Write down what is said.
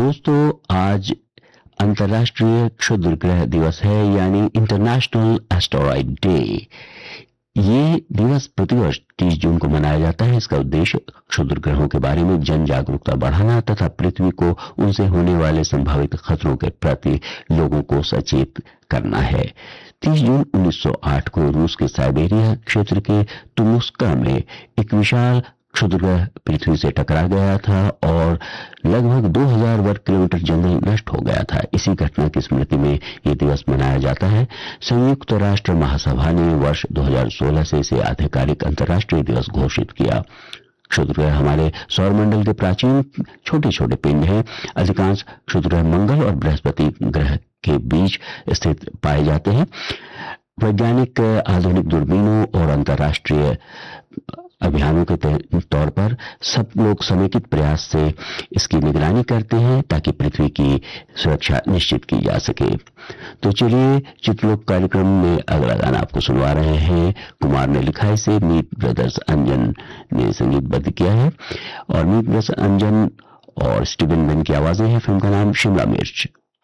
दोस्तों, आज अंतर्राष्ट्रीय क्षुद्रग्रह दिवस है, यानी इंटरनेशनल एस्टेरॉयड डे। ये दिवस प्रतिवर्ष 30 जून को मनाया जाता है। इसका उद्देश्य क्षुद्र ग्रहों के बारे में जन जागरूकता बढ़ाना तथा पृथ्वी को उनसे होने वाले संभावित खतरों के प्रति लोगों को सचेत करना है। 30 जून 1908 को रूस के साइबेरिया क्षेत्र के तुमुस्का में एक विशाल क्षुद्रग्रह पृथ्वी से टकरा गया था और लगभग 2000 वर्ग किलोमीटर जंगल नष्ट हो गया था। इसी घटना की स्मृति में यह दिवस मनाया जाता है। संयुक्त राष्ट्र महासभा ने वर्ष 2016 से इसे आधिकारिक अंतर्राष्ट्रीय दिवस घोषित किया। क्षुद्रग्रह हमारे सौरमंडल के प्राचीन छोटे छोटे पिंड हैं। अधिकांश क्षुद्रग्रह मंगल और बृहस्पति ग्रह के बीच स्थित पाए जाते हैं। वैज्ञानिक आधुनिक दूरबीनों और अंतर्राष्ट्रीय अभियानों के तौर पर सब लोग समेकित प्रयास से इसकी निगरानी करते हैं ताकि पृथ्वी की सुरक्षा निश्चित की जा सके। तो चलिए चित्रलोक कार्यक्रम में अगला गाना आपको सुनवा रहे हैं। कुमार ने लिखा है, इसे मीत ब्रदर्स अंजन ने संगीतबद्ध किया है और मीत ब्रदर्स अंजन और स्टीवन बेन की आवाजें हैं। फिल्म का नाम शिमला मिर्च।